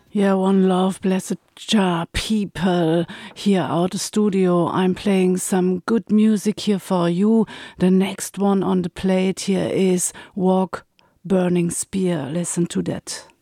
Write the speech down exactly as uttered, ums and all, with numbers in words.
Yeah, one love, blessed Jah people here out the studio. I'm playing some good music here for you. The next one on the plate here is Walk Burning Spear. Listen to that.